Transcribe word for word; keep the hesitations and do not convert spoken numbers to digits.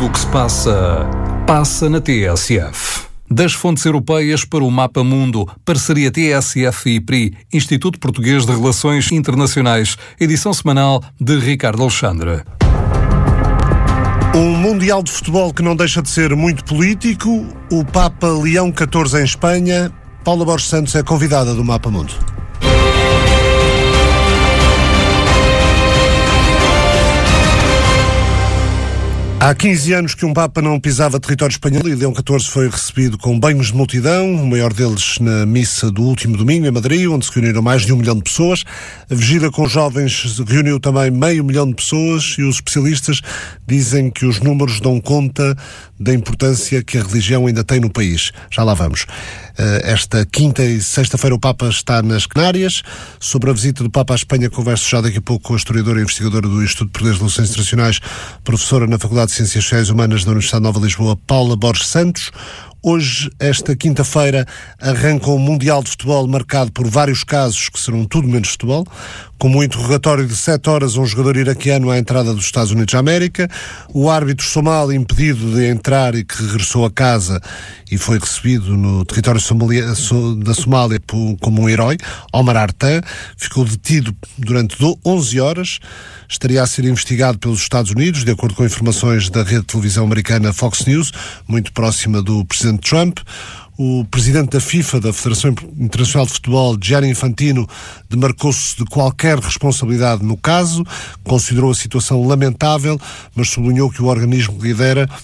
Tudo o que se passa, passa na T S F. Das fontes europeias para o Mapa Mundo, parceria T S F e I P R I, Instituto Português de Relações Internacionais, edição semanal de Ricardo Alexandre. Um Mundial de Futebol que não deixa de ser muito político, o Papa Leão catorze em Espanha. Paula Borges Santos é convidada do Mapa Mundo. Há quinze anos que um Papa não pisava território espanhol e Leão catorze foi recebido com banhos de multidão, o maior deles na missa do último domingo em Madrid, onde se reuniram mais de um milhão de pessoas. A vigília com jovens reuniu também meio milhão de pessoas e os especialistas dizem que os números dão conta da importância que a religião ainda tem no país. Já lá vamos. Esta quinta e sexta-feira o Papa está nas Canárias. Sobre a visita do Papa à Espanha converso já daqui a pouco com a historiadora e investigadora do Instituto Português de Relações Internacionais, professora na Faculdade de Ciências Sociais e Humanas da Universidade Nova de Lisboa, Paula Borges Santos. Hoje, esta quinta-feira, arranca um Mundial de Futebol marcado por vários casos que serão tudo menos futebol, como o interrogatório de sete horas a um jogador iraquiano à entrada dos Estados Unidos da América, o árbitro somali impedido de entrar e que regressou a casa e foi recebido no território somalia, da Somália como um herói, Omar Artan, ficou detido durante onze horas, estaria a ser investigado pelos Estados Unidos, de acordo com informações da rede de televisão americana Fox News, muito próxima do presidente Trump. O presidente da FIFA, da Federação Internacional de Futebol, Gianni Infantino, demarcou-se de qualquer responsabilidade no caso, considerou a situação lamentável, mas sublinhou que o organismo que lidera